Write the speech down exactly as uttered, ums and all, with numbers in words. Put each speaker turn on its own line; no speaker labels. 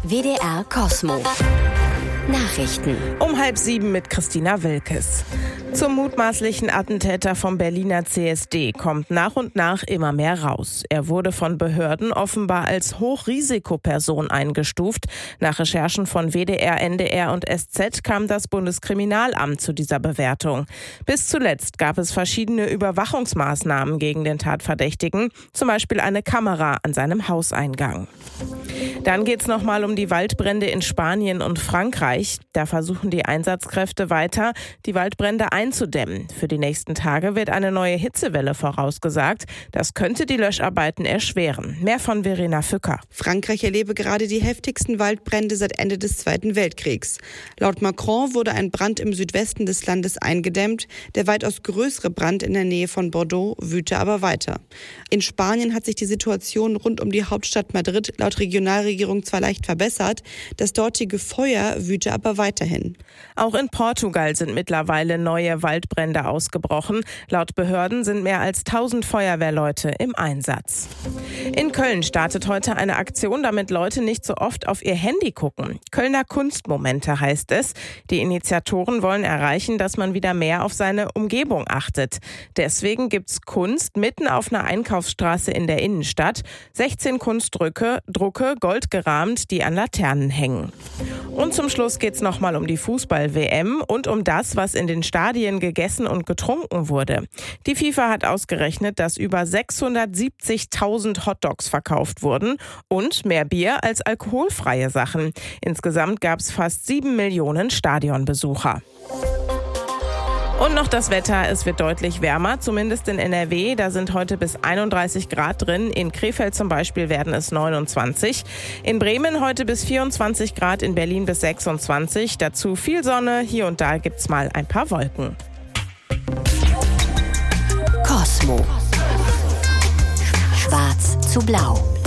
W D R Kosmo. Nachrichten.
Um halb sieben mit Christina Wilkes. Zum mutmaßlichen Attentäter vom Berliner C S D kommt nach und nach immer mehr raus. Er wurde von Behörden offenbar als Hochrisikoperson eingestuft. Nach Recherchen von W D R, N D R und S Z kam das Bundeskriminalamt zu dieser Bewertung. Bis zuletzt gab es verschiedene Überwachungsmaßnahmen gegen den Tatverdächtigen, zum Beispiel eine Kamera an seinem Hauseingang. Dann geht's nochmal um die Waldbrände in Spanien und Frankreich. Da versuchen die Einsatzkräfte weiter, die Waldbrände einzudämmen. Für die nächsten Tage wird eine neue Hitzewelle vorausgesagt. Das könnte die Löscharbeiten erschweren. Mehr von Verena Fücker.
Frankreich erlebe gerade die heftigsten Waldbrände seit Ende des Zweiten Weltkriegs. Laut Macron wurde ein Brand im Südwesten des Landes eingedämmt. Der weitaus größere Brand in der Nähe von Bordeaux wüte aber weiter. In Spanien hat sich die Situation rund um die Hauptstadt Madrid laut Regionalregierung zwar leicht verbessert, das dortige Feuer wüte aber weiterhin.
Auch in Portugal sind mittlerweile neue Waldbrände ausgebrochen. Laut Behörden sind mehr als tausend Feuerwehrleute im Einsatz. In Köln startet heute eine Aktion, damit Leute nicht so oft auf ihr Handy gucken. Kölner Kunstmomente heißt es. Die Initiatoren wollen erreichen, dass man wieder mehr auf seine Umgebung achtet. Deswegen gibt's Kunst mitten auf einer Einkaufsstraße in der Innenstadt. sechzehn Kunstdrucke, Drucke, goldgerahmt, die an Laternen hängen. Und zum Schluss geht's nochmal um die Fußball-W M und um das, was in den Stadien gegessen und getrunken wurde. Die FIFA hat ausgerechnet, dass über sechshundertsiebzigtausend Hotdogs verkauft wurden und mehr Bier als alkoholfreie Sachen. Insgesamt gab's fast sieben Millionen Stadionbesucher. Und noch das Wetter, es wird deutlich wärmer, zumindest in N R W, da sind heute bis einunddreißig Grad drin, in Krefeld zum Beispiel werden es neunundzwanzig, in Bremen heute bis vierundzwanzig Grad, in Berlin bis sechsundzwanzig, dazu viel Sonne, hier und da gibt's mal ein paar Wolken.
Kosmo. Schwarz zu blau.